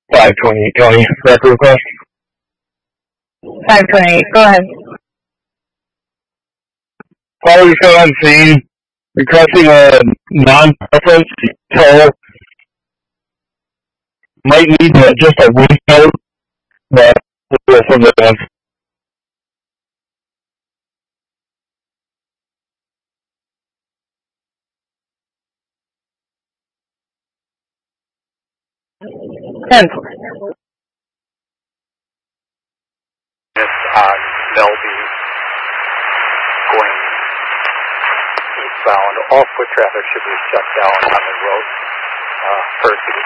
528 record request. 528, go ahead. Caller show on scene, requesting a non-preference toll. Might need just a window, but we'll go from there. 10. It's on Melby going eastbound. All foot traffic should be shut down on the road. First to